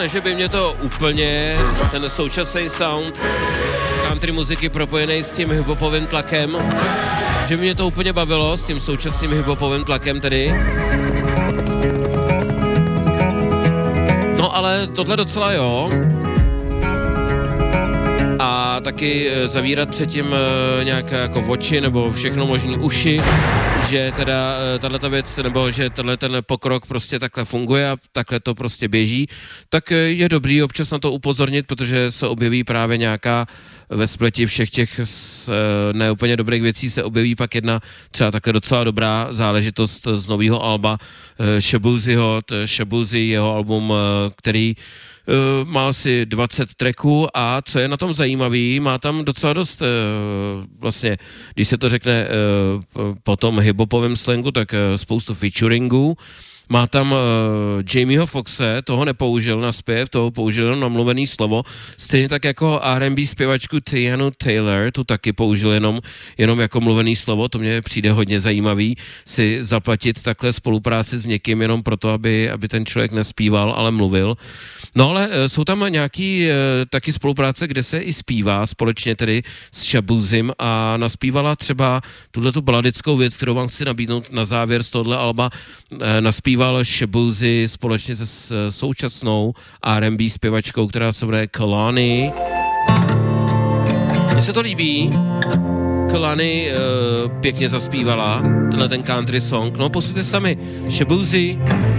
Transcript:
ne, že by mě to úplně, ten současný sound country muziky propojený s tím hiphopovým tlakem, že by mě to úplně bavilo s tím současným hiphopovým tlakem tedy. No ale tohle docela jo. A taky zavírat předtím nějak jako oči nebo všechno možný uši, že teda tato věc, nebo že tenhle ten pokrok prostě takhle funguje a takhle to prostě běží, tak je dobrý občas na to upozornit, protože se objeví právě nějaká ve spleti všech těch neúplně dobrých věcí se objeví pak jedna třeba také docela dobrá záležitost z nového alba Shaboozey, jeho album, který má asi 20 tracků a co je na tom zajímavý, má tam docela dost vlastně, když se to řekne po tom hiphopovém slangu, tak spoustu featuringů. Má tam Jamieho Foxe, toho nepoužil na zpěv, toho použil na mluvený slovo, stejně tak jako R&B zpěvačku Teyana Taylor, tu taky použil jenom jako mluvený slovo, to mně přijde hodně zajímavý, si zaplatit takhle spolupráci s někým jenom proto, aby ten člověk nespíval, ale mluvil. No ale jsou tam nějaký taky spolupráce, kde se i zpívá společně tedy s Shaboozym a naspívala třeba tuhletu baladickou věc, kterou vám chci nabídnout na závěr z tohle alba, naspíval Shaboozey společně se současnou R&B zpěvačkou, která se jmenuje Kehlani. Mně se to líbí. Kehlani pěkně zaspívala tenhle ten country song. No posluchejte sami. Shaboozey,